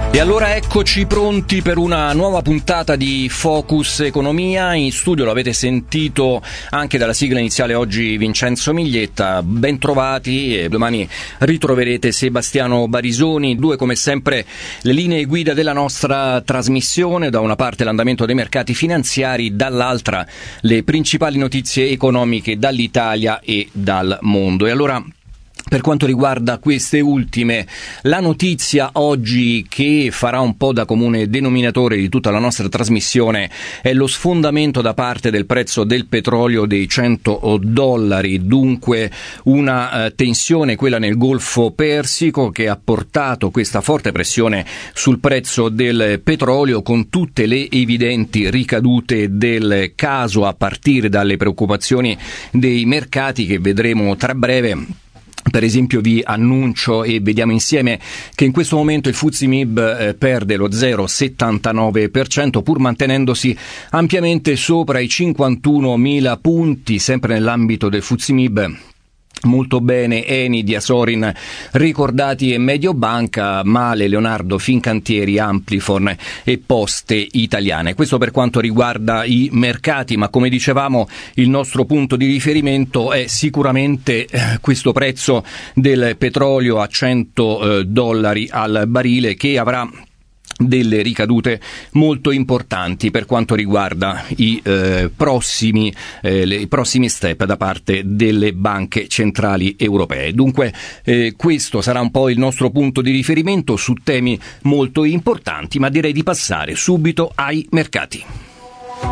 E allora eccoci pronti per una nuova puntata di Focus Economia. In studio lo avete sentito anche dalla sigla iniziale oggi Vincenzo Miglietta. Ben trovati e domani ritroverete Sebastiano Barisoni. Due come sempre le linee guida della nostra trasmissione, da una parte l'andamento dei mercati finanziari, dall'altra le principali notizie economiche dall'Italia e dal mondo. E allora, per quanto riguarda queste ultime, la notizia oggi che farà un po' da comune denominatore di tutta la nostra trasmissione è lo sfondamento da parte del prezzo del petrolio dei $100, dunque una tensione, quella nel Golfo Persico, che ha portato questa forte pressione sul prezzo del petrolio, con tutte le evidenti ricadute del caso, a partire dalle preoccupazioni dei mercati che vedremo tra breve. Per esempio vi annuncio e vediamo insieme che in questo momento il FTSE MIB perde lo 0,79%, pur mantenendosi ampiamente sopra i 51.000 punti, sempre nell'ambito del FTSE MIB. Molto bene Eni, Diasorin, Ricordati e Mediobanca, male Leonardo, Fincantieri, Amplifon e Poste Italiane. Questo per quanto riguarda i mercati, ma come dicevamo il nostro punto di riferimento è sicuramente questo prezzo del petrolio a $100 al barile, che avrà delle ricadute molto importanti per quanto riguarda i prossimi step da parte delle banche centrali europee. Dunque questo sarà un po' il nostro punto di riferimento su temi molto importanti, ma direi di passare subito ai mercati.